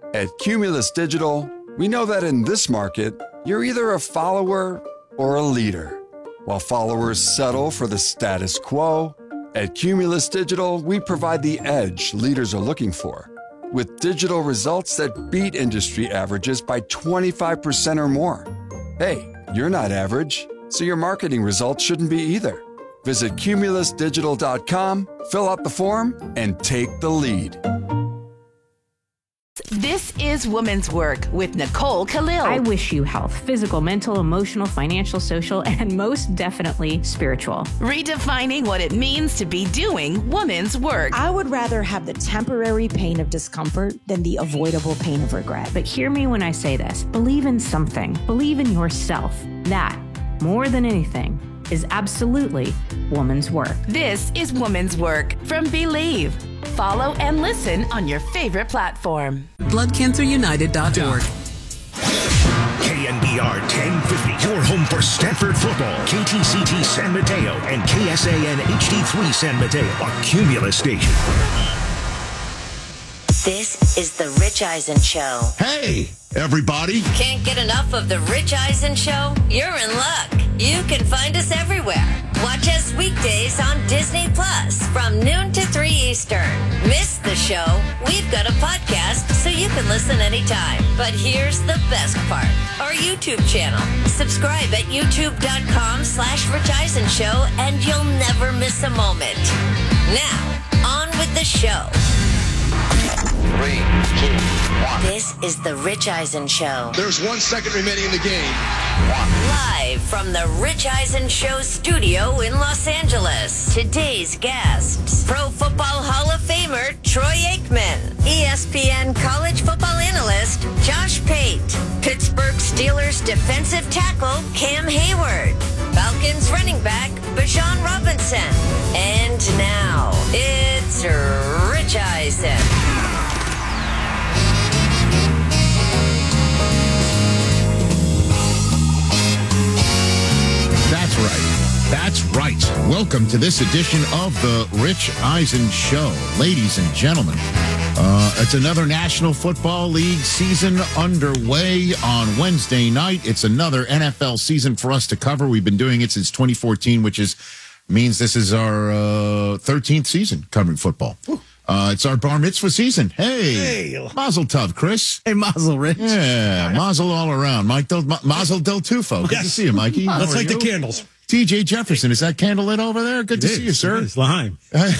At Cumulus Digital, we know that in this market, you're either a follower or a leader. While followers settle for the status quo, at Cumulus Digital, we provide the edge leaders are looking for, with digital results that beat industry averages by 25% or more. Hey, you're not average, so your marketing results shouldn't be either. Visit cumulusdigital.com, fill out the form, and take the lead. This is Woman's Work with Nicole Khalil. I wish you health, physical, mental, emotional, financial, social, and most definitely spiritual. Redefining what it means to be doing woman's work. I would rather have the temporary pain of discomfort than the avoidable pain of regret. But hear me when I say this. Believe in something. Believe in yourself. That, more than anything, is absolutely woman's work. This is Woman's Work from Believe. Follow and listen on your favorite platform. BloodCancerUnited.org. KNBR 1050, your home for Stanford football. KTCT San Mateo and KSAN HD3 San Mateo, a Cumulus station. This is the Rich Eisen Show. Hey, everybody. Can't get enough of the Rich Eisen Show? You're in luck. You can find us everywhere. Watch us weekdays on Disney Plus from noon to 3 Eastern. Miss the show? We've got a podcast so you can listen anytime. But here's the best part. Our YouTube channel. Subscribe at youtube.com/Rich Eisen Show and you'll never miss a moment. Now, on with the show. 3, 2, 1. This is the Rich Eisen Show. There's 1 second remaining in the game. Live from the Rich Eisen Show studio in Los Angeles. Today's guests, Pro Football Hall of Famer Troy Aikman, ESPN college football analyst Josh Pate, Pittsburgh Steelers defensive tackle Cam Hayward, Falcons running back Bijan Robinson. And now, it's Rich Eisen. That's right. Welcome to this edition of the Rich Eisen Show. Ladies and gentlemen, it's another National Football League season underway on Wednesday night. It's another NFL season for us to cover. We've been doing it since 2014, which means this is our 13th season covering football. It's our bar mitzvah season. Hey. Mazel tov, Chris. Hey, mazel, Rich. Yeah, mazel all around. Mazel del Tufo. Good to see you, Mikey. Let's light the candles. TJ Jefferson, is that candle lit over there? Good to see you, sir. It's L'chaim.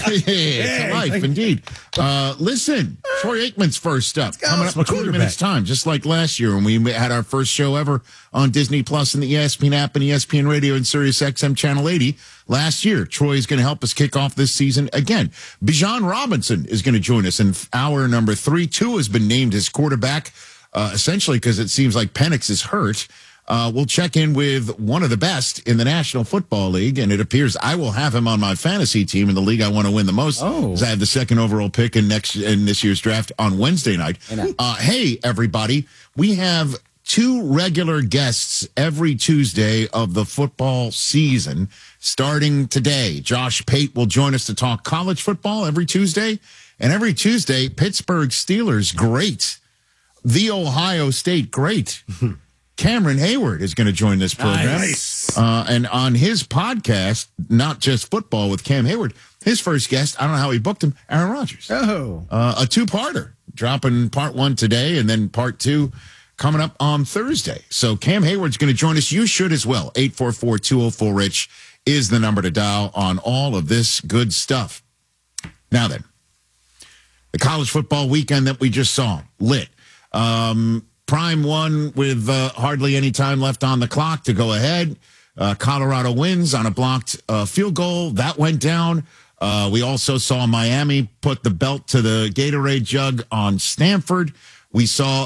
It's life, indeed. Listen, Troy Aikman's first up. Coming up in 20 minutes' time, just like last year when we had our first show ever on Disney Plus and the ESPN app and ESPN Radio and Sirius XM Channel 80 last year. Troy is going to help us kick off this season again. Bijan Robinson is going to join us in hour number 3. Tua has been named his quarterback, essentially because it seems like Penix is hurt. We'll check in with one of the best in the National Football League, and it appears I will have him on my fantasy team in the league I want to win the most. Because I have the second overall pick in this year's draft on Wednesday night. Hey, everybody, we have 2 regular guests every Tuesday of the football season starting today. Josh Pate will join us to talk college football every Tuesday, and every Tuesday, Pittsburgh Steelers great, the Ohio State great. Cameron Hayward is going to join this program. Nice. And on his podcast, Not Just Football with Cam Hayward, his first guest, I don't know how he booked him, Aaron Rodgers. A 2-parter, dropping part 1 today and then part 2 coming up on Thursday. So Cam Hayward's going to join us. You should as well. 844-204-RICH is the number to dial on all of this good stuff. Now then, the college football weekend that we just saw, lit. Prime won with hardly any time left on the clock to go ahead. Colorado wins on a blocked field goal. That went down. We also saw Miami put the belt to the Gatorade jug on Stanford. We saw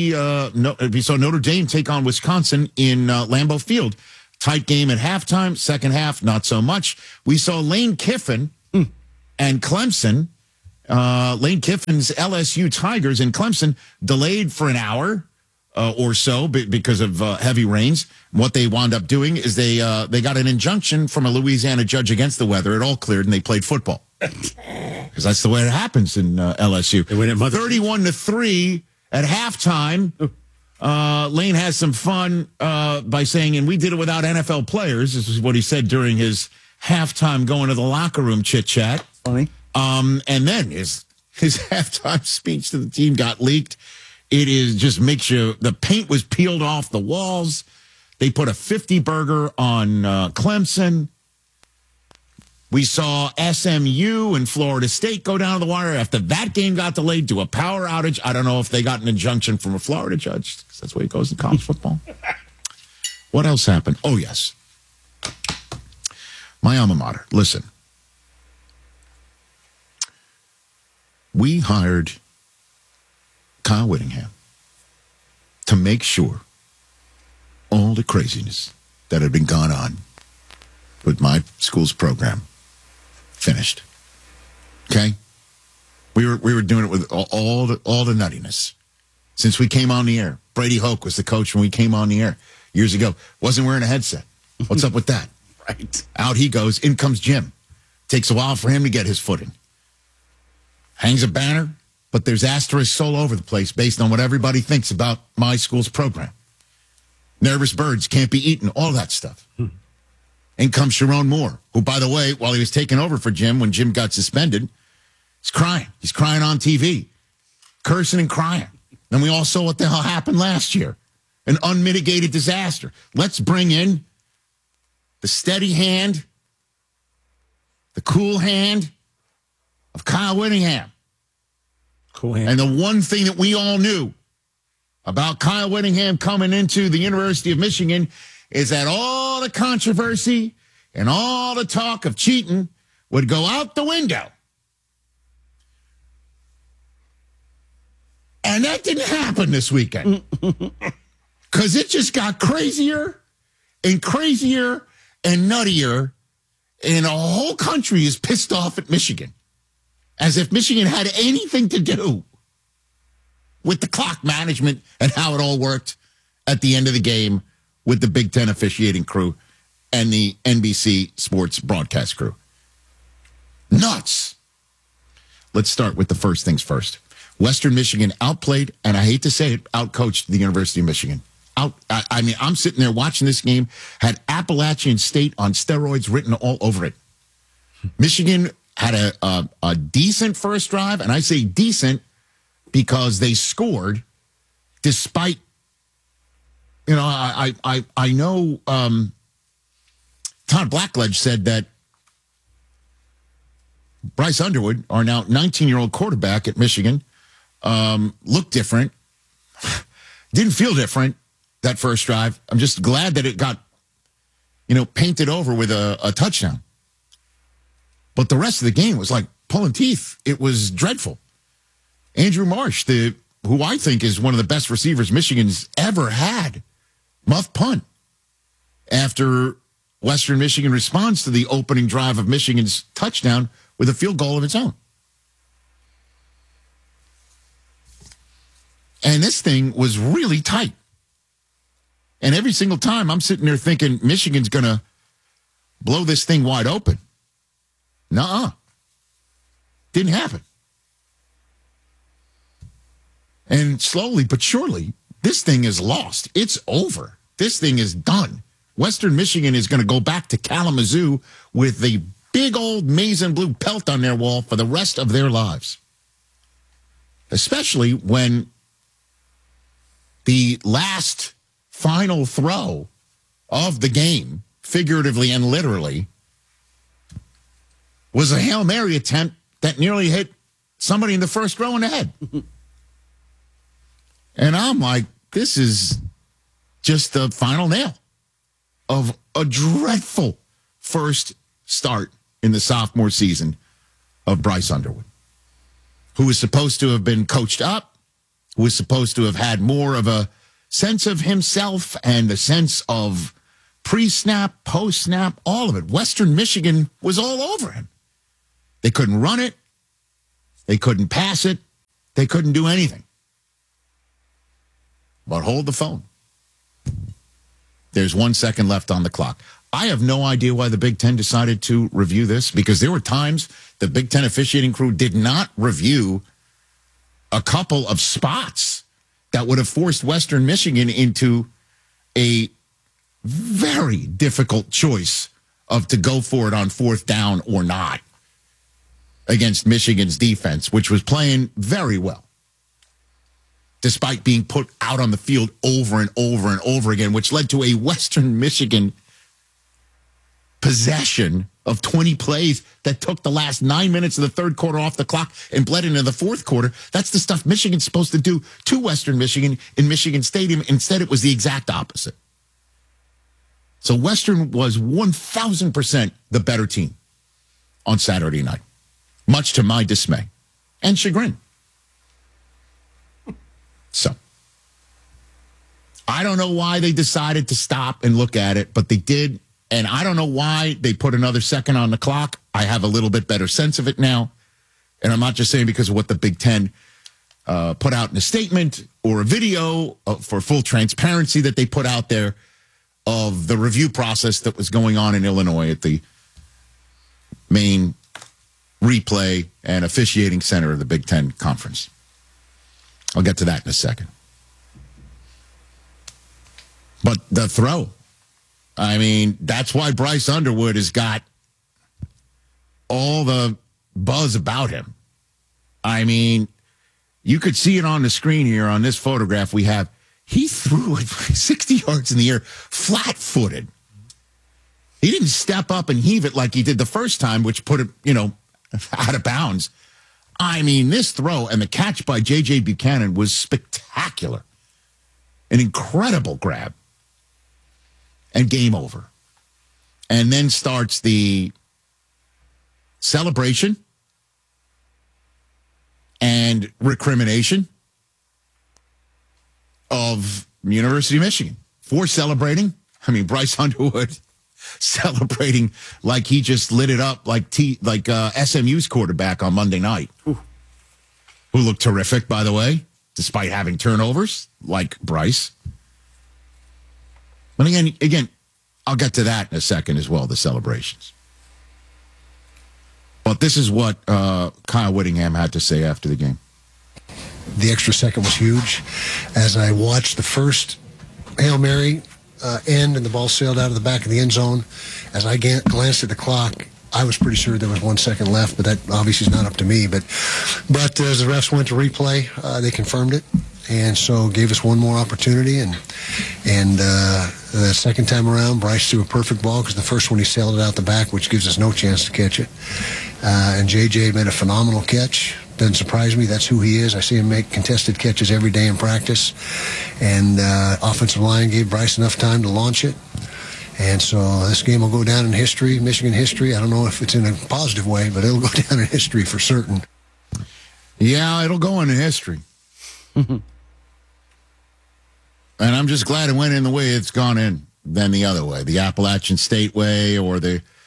Notre Dame take on Wisconsin in Lambeau Field. Tight game at halftime. Second half, not so much. We saw Lane Kiffin and Clemson. Lane Kiffin's LSU Tigers and Clemson delayed for an hour or so because of heavy rains. What they wound up doing is they got an injunction from a Louisiana judge against the weather. It all cleared and they played football because that's the way it happens in LSU. They win at 31-3. At halftime, Lane has some fun by saying, and we did it without NFL players. This is what he said during his halftime going to the locker room chit-chat. Funny. And then his halftime speech to the team got leaked. It is just makes you, the paint was peeled off the walls. They put a 50 burger on Clemson. We saw SMU and Florida State go down to the wire after that game got delayed to a power outage. I don't know if they got an injunction from a Florida judge, because that's the way it goes in college football. What else happened? Oh, yes. My alma mater. Listen. We hired Kyle Whittingham to make sure all the craziness that had been gone on with my school's program finished. Okay? We were doing it with all the nuttiness since we came on the air. Brady Hoke was the coach when we came on the air years ago. Wasn't wearing a headset. What's up with that? Right. Out he goes. In comes Jim. Takes a while for him to get his footing. Hangs a banner, but there's asterisks all over the place based on what everybody thinks about my school's program. Nervous birds can't be eaten, all that stuff. In comes Sharon Moore, who, by the way, while he was taking over for Jim when Jim got suspended, he's crying. He's crying on TV, cursing and crying. And we all saw what the hell happened last year. An unmitigated disaster. Let's bring in the steady hand, the cool hand of Kyle Whittingham. Cool hand. And the one thing that we all knew about Kyle Whittingham coming into the University of Michigan is that all the controversy and all the talk of cheating would go out the window. And that didn't happen this weekend. Because it just got crazier and crazier and nuttier. And the whole country is pissed off at Michigan. As if Michigan had anything to do with the clock management and how it all worked at the end of the game with the Big Ten officiating crew and the NBC Sports broadcast crew. Nuts. Let's start with the first things first. Western Michigan outplayed, and I hate to say it, outcoached the University of Michigan. I mean, I'm sitting there watching this game, had Appalachian State on steroids written all over it. Michigan had a decent first drive, and I say decent because they scored despite, you know, I know Todd Blackledge said that Bryce Underwood, our now 19-year-old quarterback at Michigan, looked different. Didn't feel different that first drive. I'm just glad that it got, you know, painted over with a touchdown. But the rest of the game was like pulling teeth. It was dreadful. Andrew Marsh, who I think is one of the best receivers Michigan's ever had, muff punt after Western Michigan responds to the opening drive of Michigan's touchdown with a field goal of its own. And this thing was really tight. And every single time I'm sitting there thinking Michigan's going to blow this thing wide open. Nuh-uh. Didn't happen. And slowly but surely, this thing is lost. It's over. This thing is done. Western Michigan is going to go back to Kalamazoo with the big old maize and blue pelt on their wall for the rest of their lives. Especially when the last final throw of the game, figuratively and literally, was a Hail Mary attempt that nearly hit somebody in the first row in the head. And I'm like, this is just the final nail of a dreadful first start in the sophomore season of Bryce Underwood, who was supposed to have been coached up, who was supposed to have had more of a sense of himself and a sense of pre-snap, post-snap, all of it. Western Michigan was all over him. They couldn't run it. They couldn't pass it. They couldn't do anything. But hold the phone. There's 1 second left on the clock. I have no idea why the Big Ten decided to review this, because there were times the Big Ten officiating crew did not review a couple of spots that would have forced Western Michigan into a very difficult choice of to go for it on fourth down or not against Michigan's defense, which was playing very well, despite being put out on the field over and over and over again, which led to a Western Michigan possession of 20 plays that took the last 9 minutes of the third quarter off the clock and bled into the fourth quarter. That's the stuff Michigan's supposed to do to Western Michigan in Michigan Stadium. Instead, it was the exact opposite. So Western was 1,000% the better team on Saturday night, much to my dismay and chagrin. So I don't know why they decided to stop and look at it, but they did. And I don't know why they put another second on the clock. I have a little bit better sense of it now. And I'm not just saying because of what the Big Ten put out in a statement or a video for full transparency that they put out there of the review process that was going on in Illinois at the main replay and officiating center of the Big Ten Conference. I'll get to that in a second. But the throw, I mean, that's why Bryce Underwood has got all the buzz about him. I mean, you could see it on the screen here on this photograph we have. He threw it 60 yards in the air, flat-footed. He didn't step up and heave it like he did the first time, which put it, out of bounds. I mean, this throw and the catch by J.J. Buchanan was spectacular. An incredible grab. And game over. And then starts the celebration and recrimination of University of Michigan for celebrating. I mean, Bryce Underwood celebrating like he just lit it up like SMU's quarterback on Monday night. Ooh. Who looked terrific, by the way, despite having turnovers like Bryce. But again, I'll get to that in a second as well, the celebrations. But this is what Kyle Whittingham had to say after the game. The extra second was huge. As I watched the first Hail Mary end and the ball sailed out of the back of the end zone, as I glanced at the clock, I was pretty sure there was 1 second left, but that obviously is not up to me. But as the refs went to replay, they confirmed it. And so gave us one more opportunity, and the second time around, Bryce threw a perfect ball because the first one he sailed it out the back, which gives us no chance to catch it. And JJ made a phenomenal catch. Doesn't surprise me. That's who he is. I see him make contested catches every day in practice. And offensive line gave Bryce enough time to launch it. And so this game will go down in history, Michigan history. I don't know if it's in a positive way, but it'll go down in history for certain. Yeah, it'll go into history. And I'm just glad it went in the way it's gone in than the other way, the Appalachian State way or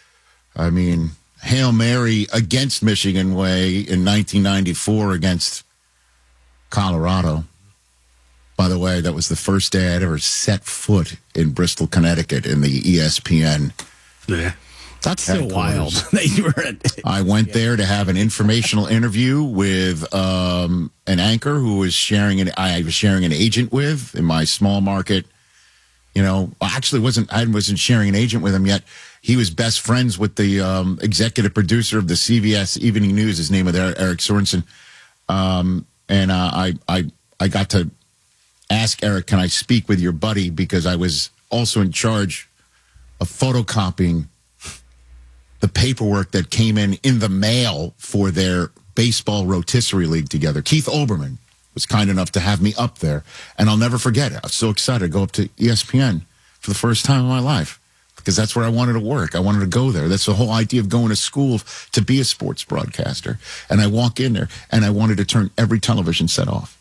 Hail Mary against Michigan way in 1994 against Colorado. By the way, that was the first day I'd ever set foot in Bristol, Connecticut in the ESPN. Yeah. That's so wild that you were at. I went there to have an informational interview with an anchor who was I was sharing an agent with in my small market. I wasn't sharing an agent with him yet. He was best friends with the executive producer of the CBS Evening News. His name was Eric Sorensen. And I got to ask Eric, can I speak with your buddy? Because I was also in charge of photocopying the paperwork that came in the mail for their baseball rotisserie league together. Keith Olbermann was kind enough to have me up there, and I'll never forget it. I was so excited to go up to ESPN for the first time in my life because that's where I wanted to work. I wanted to go there. That's the whole idea of going to school to be a sports broadcaster. And I walk in there, and I wanted to turn every television set off.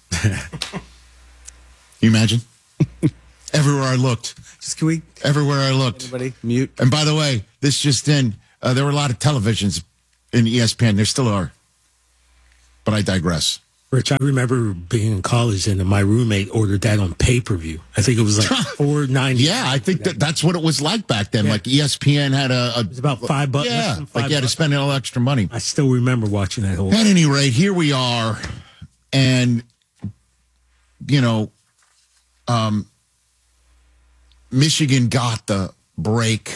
You imagine? Everywhere I looked. Everywhere I looked. Everybody mute. And by the way, this just in. There were a lot of televisions in ESPN. There still are. But I digress. Rich, I remember being in college and my roommate ordered that on pay-per-view. I think it was like $4.90. Yeah, I think that's what it was like back then. Yeah. Like ESPN had it was about $5. Yeah, like you had to spend a little extra money. I still remember watching that whole. At any rate, here we are. And, Michigan got the break.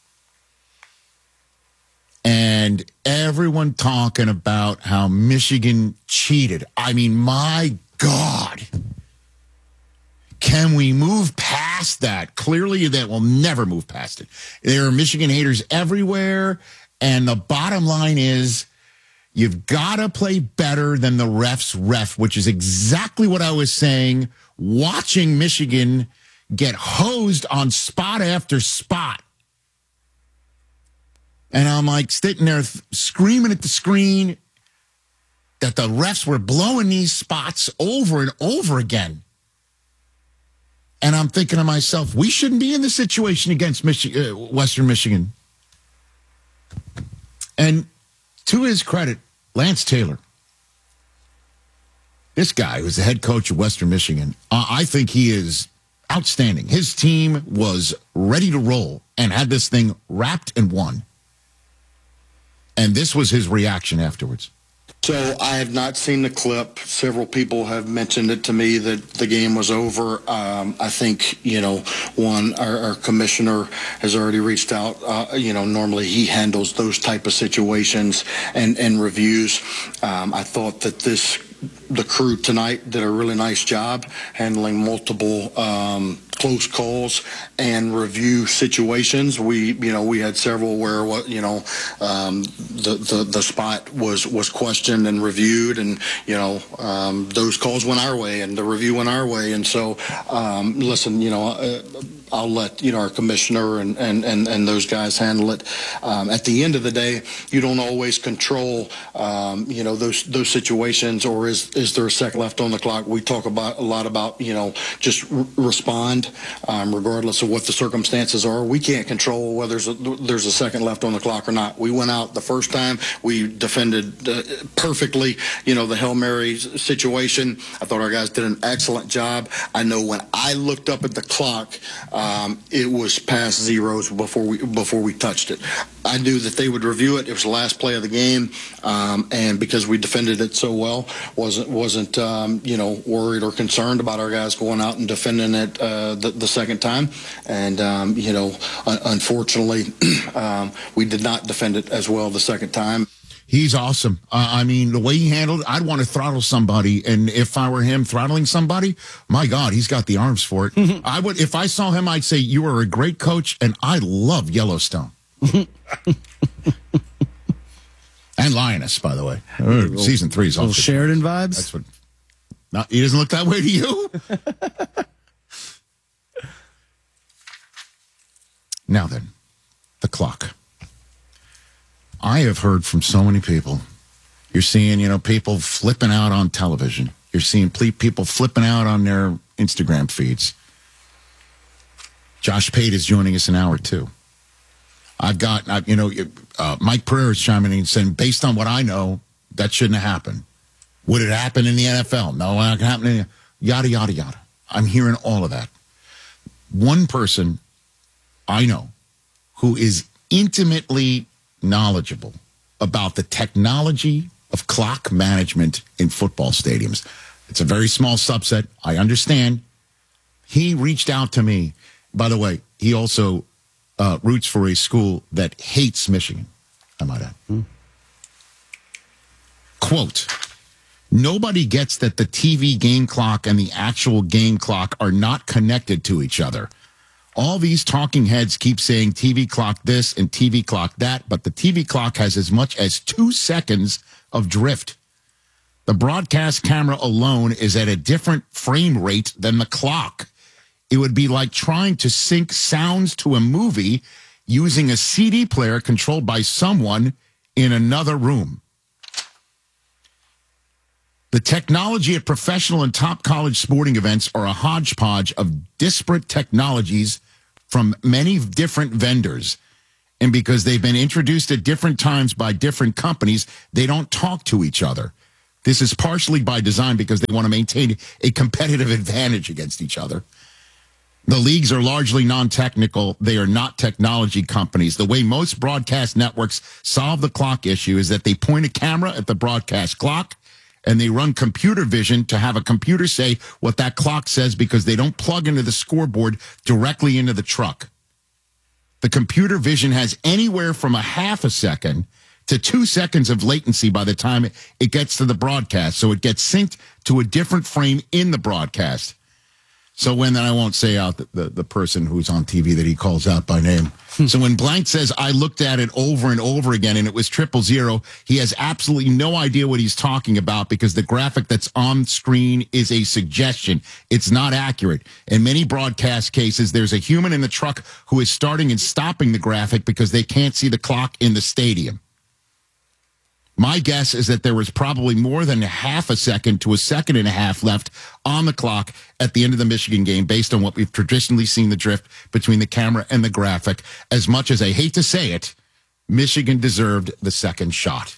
And everyone talking about how Michigan cheated. I mean, my God. Can we move past that? Clearly, that will never move past it. There are Michigan haters everywhere. And the bottom line is, you've got to play better than the ref's ref, which is exactly what I was saying, watching Michigan get hosed on spot after spot. And I'm like sitting there screaming at the screen that the refs were blowing these spots over and over again. And I'm thinking to myself, we shouldn't be in this situation against Western Michigan. And to his credit, Lance Taylor, this guy who's the head coach of Western Michigan, I think he is outstanding. His team was ready to roll and had this thing wrapped and won. And this was his reaction afterwards. So I have not seen the clip. Several people have mentioned it to me that the game was over. I think, our commissioner has already reached out. Normally he handles those type of situations and reviews. I thought that the crew tonight did a really nice job handling multiple close calls and review situations. We had several where the spot was questioned and reviewed, and those calls went our way and the review went our way. And so, I'll let our commissioner and those guys handle it. At the end of the day, you don't always control those situations, or is there a second left on the clock? We talk a lot about just respond regardless of what the circumstances are. We can't control whether there's a second left on the clock or not. We went out the first time. We defended perfectly. The Hail Mary situation. I thought our guys did an excellent job. I know when I looked up at the clock, it was past zeros before we touched it. I knew that they would review it. It was the last play of the game, and because we defended it so well, wasn't worried or concerned about our guys going out and defending it the second time. And unfortunately, we did not defend it as well the second time. He's awesome. The way he handled it, I'd want to throttle somebody. And if I were him throttling somebody, my God, he's got the arms for it. I would, if I saw him, I'd say, you are a great coach, and I love Yellowstone. And Lioness, by the way. Season 3 is little Sheridan vibes. That's what. He doesn't look that way to you. Now then, the clock. I have heard from so many people. You're seeing, people flipping out on television. You're seeing people flipping out on their Instagram feeds. Josh Pate is joining us in hour 2. I've got, Mike Pereira is chiming in and saying, based on what I know, that shouldn't have happened. Would it happen in the NFL? No, it can happen. Yada, yada, yada. I'm hearing all of that. One person I know who is intimately knowledgeable about the technology of clock management in football stadiums. It's a very small subset. I understand. He reached out to me. By the way, he also roots for a school that hates Michigan. I might add. Quote, nobody gets that the TV game clock and the actual game clock are not connected to each other. All these talking heads keep saying TV clock this and TV clock that, but the TV clock has as much as 2 seconds of drift. The broadcast camera alone is at a different frame rate than the clock. It would be like trying to sync sounds to a movie using a CD player controlled by someone in another room. The technology at professional and top college sporting events are a hodgepodge of disparate technologies from many different vendors. And because they've been introduced at different times by different companies, they don't talk to each other. This is partially by design because they want to maintain a competitive advantage against each other. The leagues are largely non-technical. They are not technology companies. The way most broadcast networks solve the clock issue is that they point a camera at the broadcast clock and they run computer vision to have a computer say what that clock says because they don't plug into the scoreboard directly into the truck. The computer vision has anywhere from a half a second to 2 seconds of latency by the time it gets to the broadcast. So it gets synced to a different frame in the broadcast. So when, I won't say out the person who's on TV that he calls out by name. So when Blank says, I looked at it over and over again and it was 000, he has absolutely no idea what he's talking about because the graphic that's on screen is a suggestion. It's not accurate. In many broadcast cases, there's a human in the truck who is starting and stopping the graphic because they can't see the clock in the stadium. My guess is that there was probably more than half a second to a second and a half left on the clock at the end of the Michigan game based on what we've traditionally seen the drift between the camera and the graphic. As much as I hate to say it, Michigan deserved the second shot.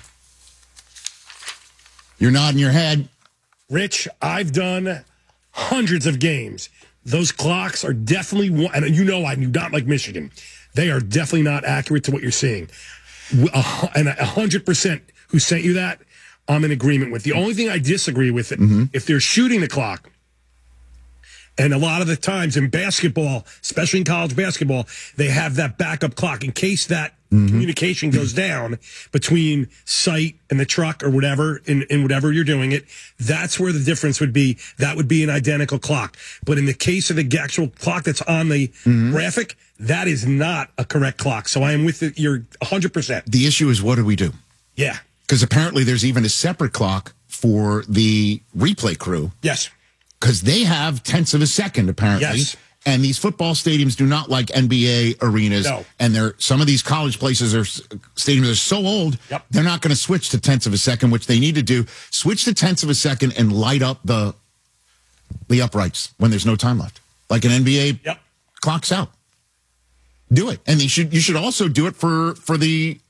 You're nodding your head. Rich, I've done hundreds of games. Those clocks are definitely, and you know I do not like Michigan. They are definitely not accurate to what you're seeing. And 100% who sent you that, I'm in agreement with. The only thing I disagree with it, if they're shooting the clock, and a lot of the times in basketball, especially in college basketball, they have that backup clock in case that communication goes down between site and the truck or whatever, in whatever you're doing it. That's where the difference would be. That would be an identical clock. But in the case of the actual clock that's on the graphic, that is not a correct clock. So I am with it. You're 100%. The issue is, what do we do? Yeah. Because apparently there's even a separate clock for the replay crew. Yes. Because they have tenths of a second, apparently. Yes. And these football stadiums do not like NBA arenas. No. And some of these college places stadiums are so old, they're not going to switch to tenths of a second, which they need to do. Switch to tenths of a second and light up the uprights when there's no time left. Like an NBA clocks out. Do it. And you should also do it for the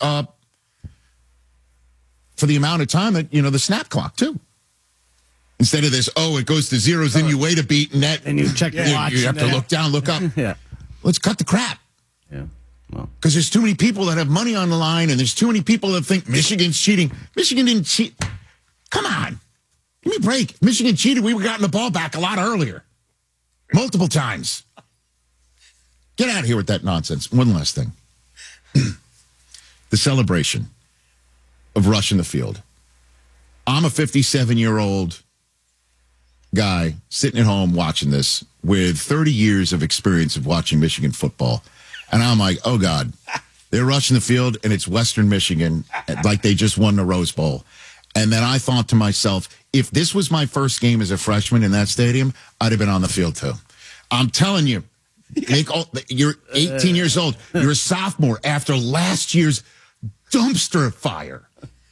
amount of time that, the snap clock, too. Instead of this, it goes to zeros, then you wait a beat, and you check your watch. You have to look down, look up. Let's cut the crap. Yeah. Well, because there's too many people that have money on the line, and there's too many people that think Michigan's cheating. Michigan didn't cheat. Come on. Give me a break. If Michigan cheated, we would have gotten the ball back a lot earlier. Multiple times. Get out of here with that nonsense. One last thing. The celebration of rushing the field. I'm a 57-year-old guy sitting at home watching this with 30 years of experience of watching Michigan football. And I'm like, oh, God, they're rushing the field, and it's Western Michigan, like they just won the Rose Bowl. And then I thought to myself, if this was my first game as a freshman in that stadium, I'd have been on the field, too. I'm telling you, you're 18 years old. You're a sophomore after last year's dumpster fire.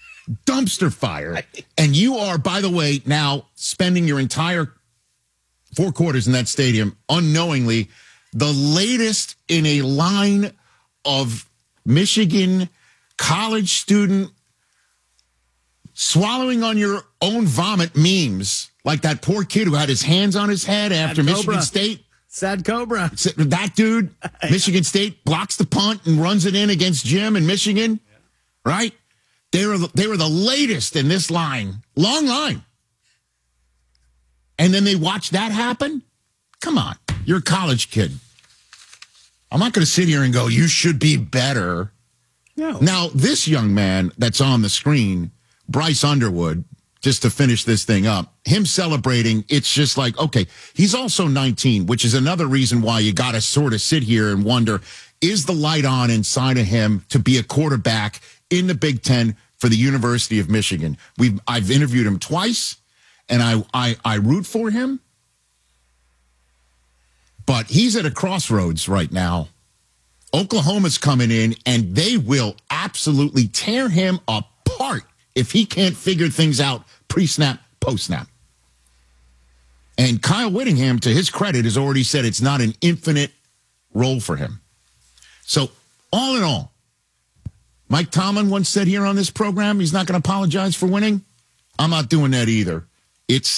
And you are, by the way, now spending your entire 4 quarters in that stadium unknowingly the latest in a line of Michigan college student swallowing on your own vomit memes, like that poor kid who had his hands on his head after Michigan State. Sad Cobra. That dude, Michigan State, blocks the punt and runs it in against Jim in Michigan, right? They were the latest in this line. Long line. And then they watch that happen? Come on. You're a college kid. I'm not going to sit here and go, you should be better. No. Now, this young man that's on the screen, Bryce Underwood, just to finish this thing up, him celebrating, it's just like, okay, he's also 19, which is another reason why you got to sort of sit here and wonder, is the light on inside of him to be a quarterback in the Big Ten for the University of Michigan? I've interviewed him twice, and I root for him. But he's at a crossroads right now. Oklahoma's coming in, and they will absolutely tear him apart if he can't figure things out pre-snap, post-snap. And Kyle Whittingham, to his credit, has already said it's not an infinite role for him. So, all in all, Mike Tomlin once said here on this program he's not going to apologize for winning. I'm not doing that either. It's